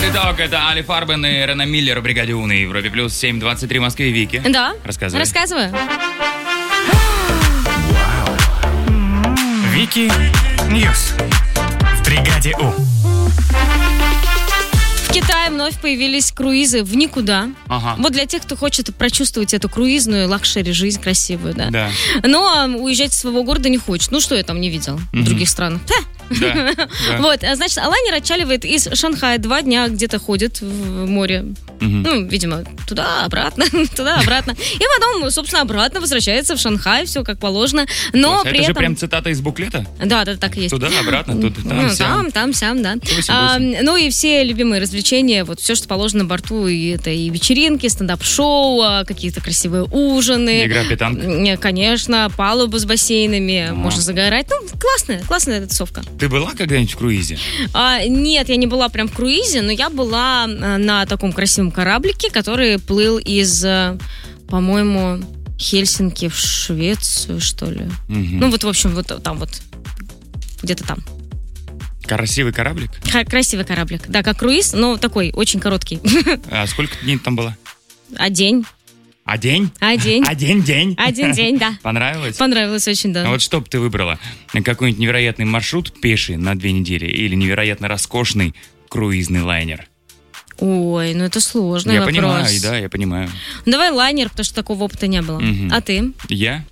Итак, это Али Фарбен и Рена Миллер в «Бригаде У» на Европе Плюс, 7:23 в Москве. Вики. Да. Рассказываю. Вики Ньюс в «Бригаде У». В Китае вновь появились круизы в никуда. Ага. Вот для тех, кто хочет прочувствовать эту круизную лакшери жизнь красивую, да. Да. Но уезжать из своего города не хочет. Ну, что я там не видел в других странах? Да. Вот, значит, лайнер отчаливает из Шанхая, 2 дня где-то ходит в море. Ну, видимо, туда-обратно, туда-обратно. И потом, собственно, обратно возвращается в Шанхай, все как положено. Но при Это же этом... прям цитата из буклета? Да, так и есть. Туда-обратно, тут, там, сям, да. 8-8. Ну и все любимые развлечения, вот все, что положено на борту, и это и вечеринки, стендап-шоу, какие-то красивые ужины. Игра в питанг? Конечно, палуба с бассейнами, можно загорать. Ну, классная тусовка. Ты была когда-нибудь в круизе? Нет, я не была прям в круизе, но я была на таком красивом кораблике, который плыл из, по-моему, Хельсинки в Швецию, что ли. Ну, вот, в общем, вот там вот, где-то там. Красивый кораблик? Красивый кораблик. Да, как круиз, но такой, очень короткий. А сколько дней там было? День. День? Один день, да. Понравилось? Понравилось очень, да. А вот что бы ты выбрала? Какой-нибудь невероятный маршрут пеший на 2 недели или невероятно роскошный круизный лайнер? Ой, ну это сложный вопрос. Я понимаю. Давай лайнер, потому что такого опыта не было. А ты? Я?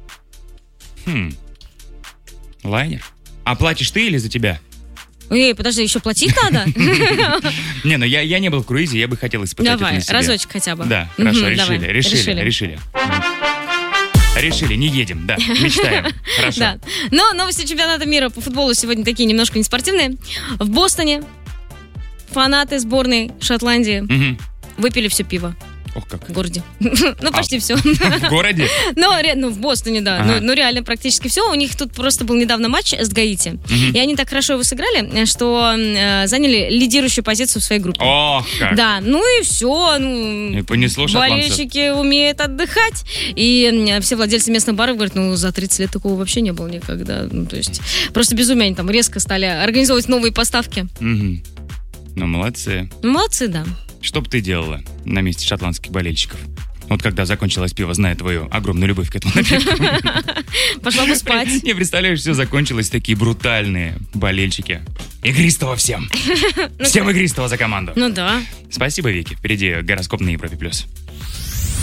Лайнер? А платишь ты или за тебя? Эй, подожди, еще платить надо? Не, ну я не был в круизе, я бы хотел испытать это на себе. Давай, разочек хотя бы. Да, хорошо, решили. Решили, не едем, да, мечтаем. Хорошо. Да. Но новости чемпионата мира по футболу сегодня такие немножко неспортивные. В Бостоне фанаты сборной Шотландии выпили все пиво. Ох, как. В городе. Ну, почти все. В городе? Ну, в Бостоне, да. Ну, реально, практически все. У них тут просто был недавно матч с Гаити. И они так хорошо его сыграли, что заняли лидирующую позицию в своей группе. Ох, как. Да, ну и все. И понесло шотландцев. Болельщики умеют отдыхать. И все владельцы местных баров говорят, за 30 лет такого вообще не было никогда. Ну, то есть, просто безумие. Они там резко стали организовывать новые поставки. Ну, молодцы. Молодцы, да. Что бы ты делала на месте шотландских болельщиков? Вот когда закончилось пиво, зная твою огромную любовь к этому напитку. Пошла бы спать. Не представляешь, все закончилось, такие брутальные болельщики. Игристого всем. Всем игристого за команду. Ну да. Спасибо, Вики. Впереди гороскоп на Европе+.